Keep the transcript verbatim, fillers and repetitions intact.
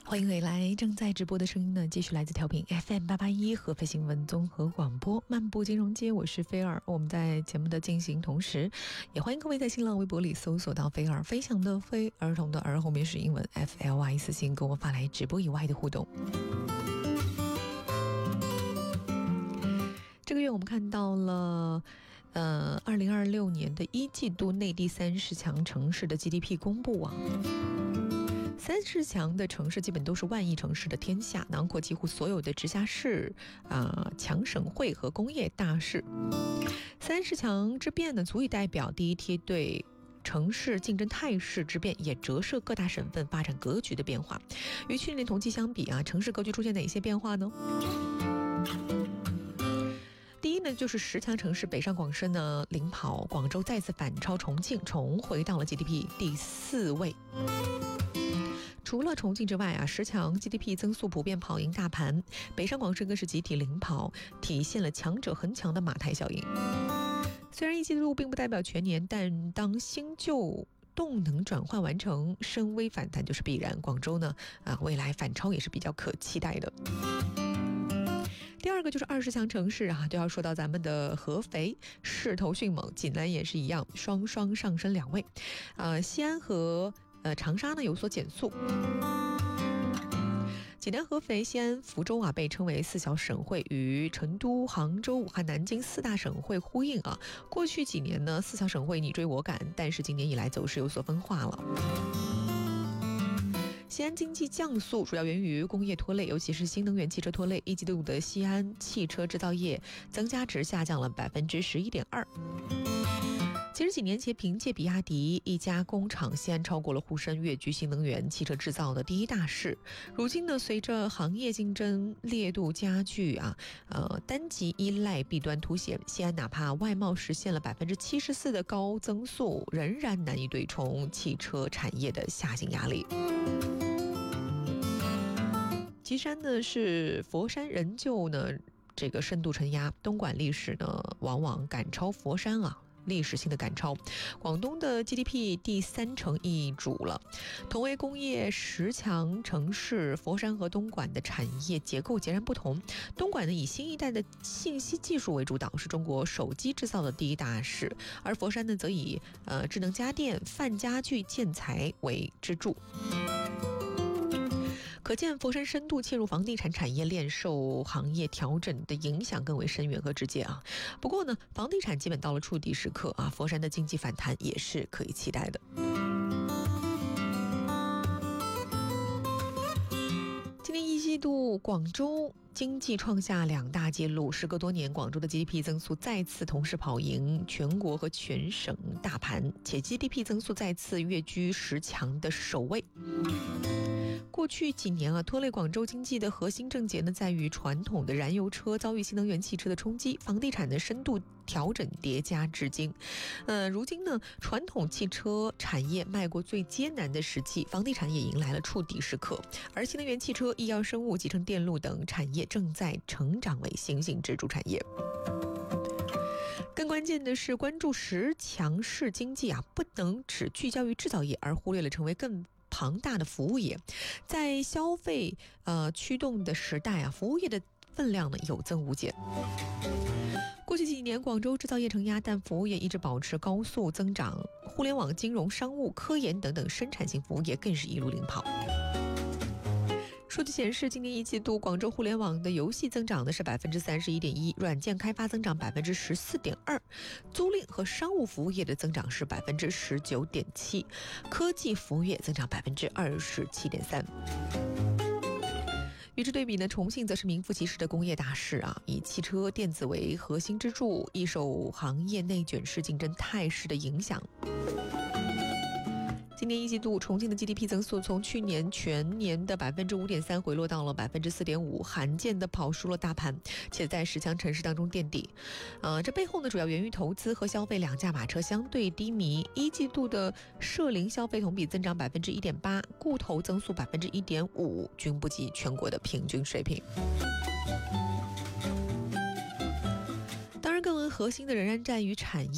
欢迎回来，正在直播的声音呢，继续来自调频 F M 八八一合肥新闻综合广播漫步金融街，我是菲儿。我们在节目的进行同时，也欢迎各位在新浪微博里搜索到菲儿，飞翔的飞，儿童的儿，后面是英文 F L Y， 私信给我们发来直播以外的互动。这个月我们看到了呃，二零二六年的一季度内地三十强城市的 G D P 公布啊。三十强的城市基本都是万亿城市的天下，囊括几乎所有的直辖市、啊、强省会和工业大市。三十强之变呢，足以代表第一梯队城市竞争态势之变，也折射各大省份发展格局的变化。与去年同期相比啊，城市格局出现哪些变化呢？第一呢，就是十强城市北上广深呢领跑，广州再次反超重庆，重回到了 G D P 第四位。除了重庆之外啊，十强 G D P 增速普遍跑赢大盘，北上广深更是集体领跑，体现了强者恒强的马太效应。虽然一季度并不代表全年，但当新旧动能转换完成，深微反弹就是必然。广州呢，啊，未来反超也是比较可期待的。第二个就是二十强城市啊，都要说到咱们的合肥，势头迅猛，济南也是一样，双双上升两位。呃，西安和呃长沙呢有所减速。济南、合肥、西安、福州啊，被称为四小省会，与成都、杭州、武汉、南京四大省会呼应啊。过去几年呢，四小省会你追我赶，但是今年以来走势有所分化了。西安经济降速主要源于工业拖累，尤其是新能源汽车拖累。一季度的西安汽车制造业增加值下降了百分之十一点二。其实几年前，凭借比亚迪一家工厂，西安超过了沪深，跃居新能源汽车制造的第一大市。如今呢，随着行业竞争烈度加剧啊，呃，单极依赖弊端凸显，西安哪怕外贸实现了百分之七十四的高增速，仍然难以对冲汽车产业的下行压力。岐山呢是佛山，仍旧呢这个深度承压，东莞历史呢往往赶超佛山啊。历史性的赶超，广东的 G D P 第三成易主了。同为工业十强城市，佛山和东莞的产业结构截然不同。东莞呢以新一代的信息技术为主导，是中国手机制造的第一大市，而佛山呢则以呃智能家电、泛家具、建材为支柱。可见佛山深度切入房地产产业链，受行业调整的影响更为深远和直接啊。不过呢，房地产基本到了触底时刻啊，佛山的经济反弹也是可以期待的。今年一季度，广州经济创下两大纪录，时隔多年，广州的 G D P 增速再次同时跑赢全国和全省大盘，且 G D P 增速再次跃居十强的首位。过去几年啊，拖累广州经济的核心症结呢，在于传统的燃油车遭遇新能源汽车的冲击，房地产的深度调整叠加至今。呃，如今呢，传统汽车产业迈过最艰难的时期，房地产也迎来了触底时刻，而新能源汽车、医药生物、集成电路等产业正在成长为新兴支柱产业。更关键的是，关注十强市经济啊，不能只聚焦于制造业，而忽略了成为更庞大的服务业。在消费呃驱动的时代啊，服务业的分量呢有增无减。过去几年，广州制造业承压，但服务业一直保持高速增长，互联网、金融、商务、科研等等生产性服务业更是一路领跑。数据显示，今年一季度广州互联网的游戏增长的是百分之三十一点一，软件开发增长百分之十四点二，租赁和商务服务业的增长是百分之十九点七，科技服务业增长百分之二十七点三。与之对比呢，重庆则是名副其实的工业大市啊，以汽车电子为核心支柱，易受行业内卷式竞争态势的影响。今年一季度，重庆的 G D P 增速从去年全年的百分之五点三回落到了百分之四点五，罕见的跑输了大盘，且在十强城市当中垫底。呃，这背后呢，主要源于投资和消费两驾马车相对低迷。一季度的社零消费同比增长百分之一点八，固投增速百分之一点五，均不及全国的平均水平。当然，更为核心的仍然在于产业。